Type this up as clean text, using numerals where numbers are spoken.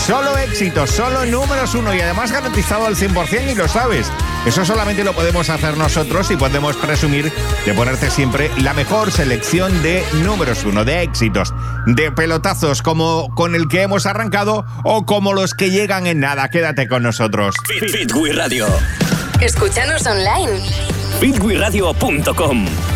Solo éxitos, solo números uno y además garantizado al 100% y lo sabes. Eso solamente lo podemos hacer nosotros y podemos presumir de ponerte siempre la mejor selección de números uno, de éxitos, de pelotazos como con el que hemos arrancado o como los que llegan en nada. Quédate con nosotros. Fit Wii Radio. Escúchanos online. fitwiradio.com